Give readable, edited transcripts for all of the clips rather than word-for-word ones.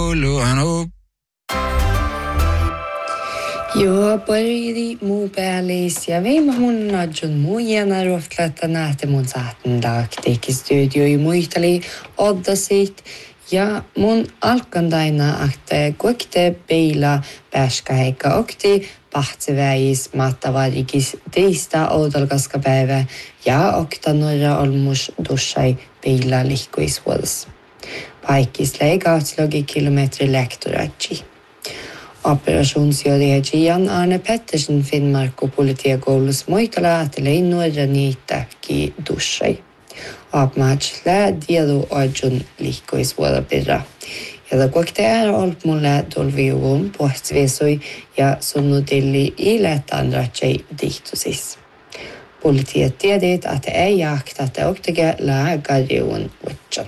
jouluhanuk. Joo, pari muu päällis ja viime mun adjun muu jäänä ruoftlattana, että mun saatten teki studioi muisteli oddasit. Ja mun alkantaina, että kuikte peila pääskäheikka okti pahtseväis mattavarikis teistä oudolkaskapäivä ja okta noira olmus dussai peila lihkuisvuodas. Paikis leikautslogi kilometri lektoratsi. Operationsjohtaja Jan Arne Pettersen Finnmark och politiakoulus moikala atelein nuora niitäki dussai. Apmaatslä dielu ajun lihkuisvuoda pirra. Ja kuikte ollut mulle dolviuvun puhtsvesui ja sunnutilli iletään ratsei dihtusis. Politiet tiedät, että ei jakta, että oktige lääkäriun utsan.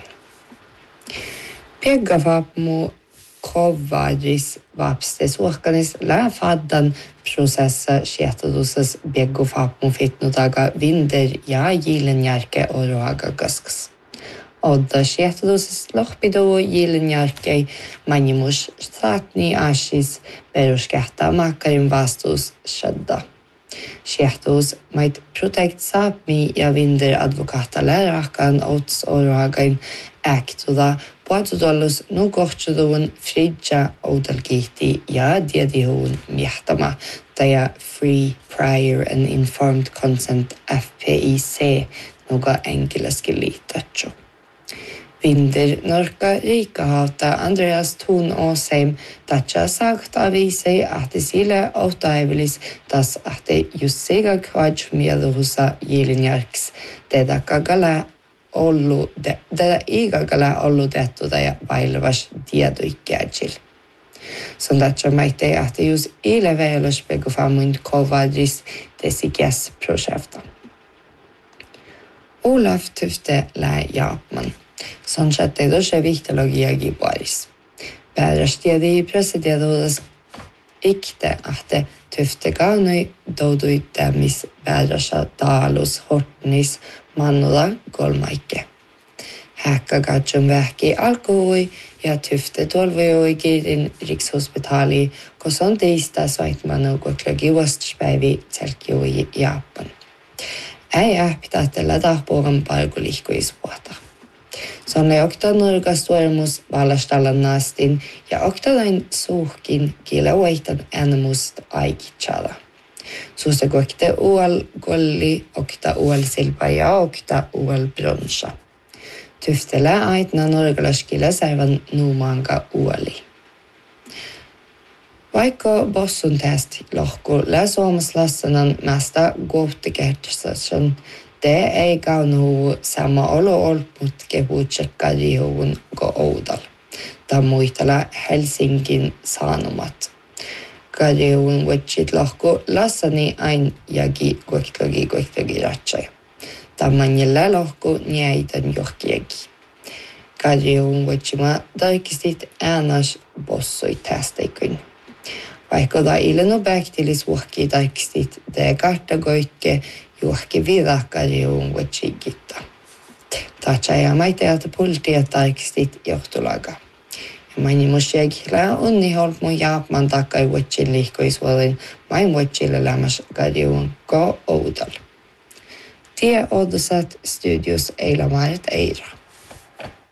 Peggavapmu kovadris vapstes uhkanis läfaddan prosessa siettadusas beggavapmu fitnutaga vinder ja gilenjärke och roaga gaskas. Odda siettadusas lohpido gilenjärke manimus saatni asis peruskehta makarin vastus shadda. Siettadus mait protect saapmi ja vinder advokata lärahkan ots och roagain äktuda Puhutudollus nukohtsuduun fridja oudalkihti ja diedihuun miehtama ja Free, Prior and Informed Consent FPIC nuga enkiläski liitatsu. Vinder norka riikahauta Andreas Thun Åsheim tatsa sagta visei ahti sille autaivelis tas ahti just sega kvaj mieluhusa jilinjärks dedakagala tätä iikakalla ollutettu ja vailvas tietoikkäärjil. Som tatsa maitte ahti just ileveilus pekufamun kovadris tesikäs projekta. Olaf Tufte lää Jaapman. Som chatte doshe vihtalogiagi paris. Päärästiedi presidiodas ikte ahte Tufte kaunoi doudui tämis päärässä taalus hortnis mannuda kolmaikke. Häkka katson vähki alkoi ja Tufte tolvoi kiirin rikshospitali, koska on teistä soitmanu kuitenkin vastuspäivi selkiui Japan. Ei pitää tällä tahpuovan palkulihkuisvuota. Se on okta nurkastuormus valastallan naastin ja oktalain suhkin kieleuaitan äänemusta aikitsala. Suusta kuikte ual golli, okta ual silpa ja okta ual bronsha. Tyftelä aitna nurkalaskilla säivän nuumaanka uali. Vaikka bossun tästä lohku lää suomaslasanan mästä gohtikertsasson, det ei kaunuu sama olo olput kehuutsekkarihuun go oudal. Ta muistella Helsingin sanomat. Karihuun vuotsit lohku lassani ain jagi kuiktagi ratsai. Ta manjella lohku njäitän johkiegi. Karihuun vuotsima tarkistit äänas bossoi tästäikyn. Vaikka da ilenu bäktilis vuokki tarkistit, det kartagoikke juhki vidakariuun vuotsigitta. Tatsa ja maiteelta pultia tarkistit johtulaga. Ja manimus jägilä onni holp mun Jaapman takai vuotsin lihkoisvuolin main vuotsille lämmäs kariuun ko oudal. Tie odosat studios Eila Maaret Eira.